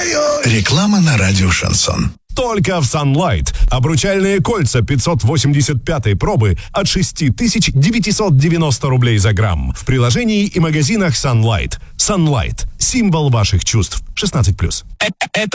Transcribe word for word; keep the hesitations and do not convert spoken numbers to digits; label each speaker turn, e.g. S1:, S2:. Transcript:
S1: Реклама на радио «Шансон».
S2: Только в Sunlight. Обручальные кольца пятьсот восемьдесят пятой пробы от шесть тысяч девятьсот девяносто рублей за грамм. В приложении и магазинах Sunlight. Sunlight. Символ ваших чувств. шестнадцать плюс.